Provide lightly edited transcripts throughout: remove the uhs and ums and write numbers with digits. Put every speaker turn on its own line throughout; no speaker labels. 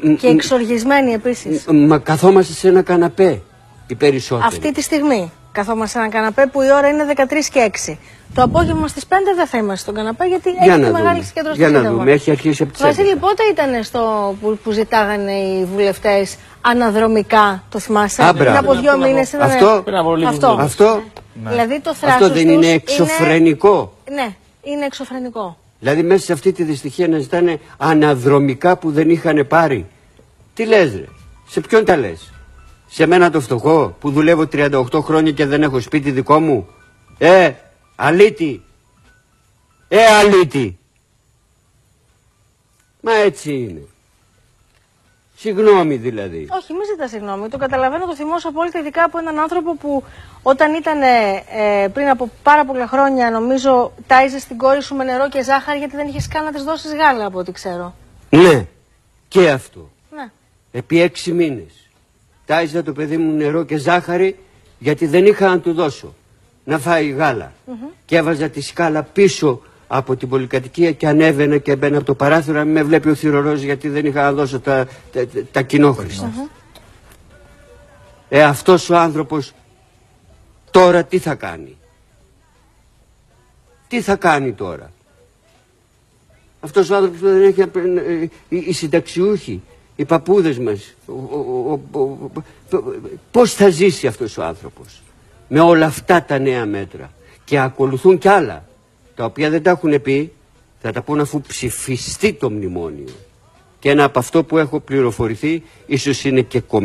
Και εξοργισμένοι επίσης.
Μα καθόμαστε σε ένα καναπέ οι περισσότεροι.
Αυτή τη στιγμή καθόμαστε σε ένα καναπέ που η ώρα είναι 13:06. Το απόγευμα στις 5 δεν θα είμαστε στον καναπέ γιατί έχει τη μεγάλη συγκέντρωση.
Για να δούμε, έχει αρχίσει από τις 11.
Βασίλη, πότε ήταν που ζητάγανε οι βουλευτές αναδρομικά, το θυμάσαι? Πριν από 2 μήνες.
Αυτό.
Δηλαδή το θράσος
αυτό δεν είναι εξωφρενικό?
Ναι, είναι εξωφρενικό.
Δηλαδή μέσα σε αυτή τη δυστυχία να ζητάνε αναδρομικά που δεν είχαν πάρει. Τι λες ρε, σε ποιον τα λες? Σε μένα το φτωχό που δουλεύω 38 χρόνια και δεν έχω σπίτι δικό μου? Αλήτη. Αλήτη. Μα έτσι είναι. Συγγνώμη δηλαδή.
Όχι, μη ζητά συγγνώμη. Το καταλαβαίνω, το θυμώσαι απόλυτα, ειδικά από έναν άνθρωπο που όταν ήταν πριν από πάρα πολλά χρόνια, νομίζω, τάιζε την κόρη σου με νερό και ζάχαρη γιατί δεν είχες καν να της δώσεις γάλα, από ό,τι ξέρω.
Ναι, και αυτό.
Ναι.
Επί 6 μήνες. Τάιζα το παιδί μου νερό και ζάχαρη γιατί δεν είχα να του δώσω να φάει γάλα. Και έβαζα τη σκάλα πίσω από την πολυκατοικία και ανέβαινα και μπαίνα από το παράθυρο να μην με βλέπει ο θυρωρός γιατί δεν είχα να δώσω τα κοινόχρηστα. Αυτός ο άνθρωπος τώρα τι θα κάνει? Τι θα κάνει τώρα? Αυτός ο άνθρωπος που δεν έχει, οι συνταξιούχοι, οι παππούδες μας, πώς θα ζήσει αυτός ο άνθρωπος με όλα αυτά τα νέα μέτρα? Και ακολουθούν κι άλλα τα οποία δεν τα έχουν πει, θα τα πούν αφού ψηφιστεί το μνημόνιο. Και ένα από αυτό που έχω πληροφορηθεί, ίσως είναι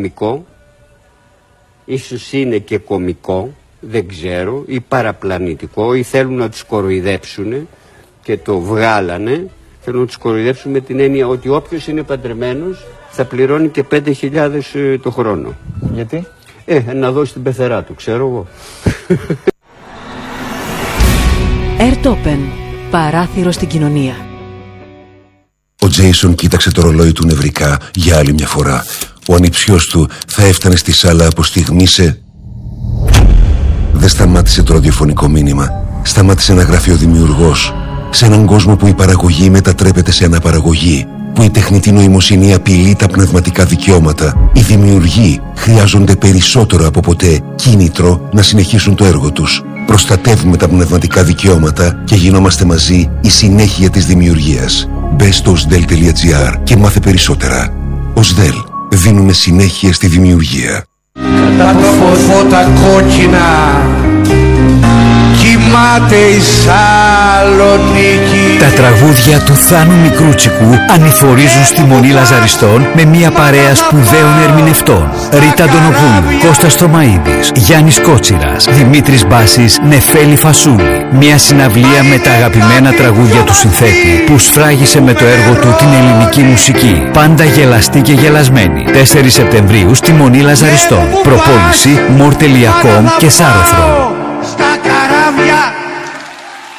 και κωμικό, δεν ξέρω, ή παραπλανητικό, ή θέλουν να τους κοροϊδέψουν και το βγάλανε. Θέλουν να τους κοροϊδέψουν με την έννοια ότι όποιος είναι παντρεμένος θα πληρώνει και 5.000 το χρόνο.
Γιατί?
Να δώσει την πεθερά του, ξέρω εγώ.
Airtopen. Παράθυρο στην κοινωνία.
Ο Τζέισον κοίταξε το ρολόι του νευρικά για άλλη μια φορά. Ο ανιψιός του θα έφτανε στη σάλα από στιγμή σε... Δεν σταμάτησε το ραδιοφωνικό μήνυμα. Σταμάτησε να γράφει ο δημιουργός. Σε έναν κόσμο που η παραγωγή μετατρέπεται σε αναπαραγωγή, που η τεχνητή νοημοσύνη απειλεί τα πνευματικά δικαιώματα, οι δημιουργοί χρειάζονται περισσότερο από ποτέ κίνητρο να συνεχίσουν το έργο τους. Προστατεύουμε τα πνευματικά δικαιώματα και γινόμαστε μαζί η συνέχεια της δημιουργίας. Μπες στο osdel.gr και μάθε περισσότερα. Osdel. Δίνουμε συνέχεια στη δημιουργία.
Κατά το φώτα κόκκινα κοιμάται η Σαλονίκη.
Τα τραγούδια του Θάνου Μικρούτσικου ανηφορίζουν στη Μονή Λαζαριστών με μια παρέα σπουδαίων ερμηνευτών. Ρίτα Αντωνοπούλου, Κώστας Τωμαΐδης, Γιάννης Κότσιρας, Δημήτρης Μπάσης, Νεφέλη Φασούλη. Μια συναυλία με τα αγαπημένα τραγούδια του συνθέτη που σφράγισε με το έργο του την ελληνική μουσική. Πάντα γελαστή και γελασμένη. 4 Σεπτεμβρίου στη Μονή Λαζαριστών. Προπόληση more.com και Σάρωθρο.
Στα καράβια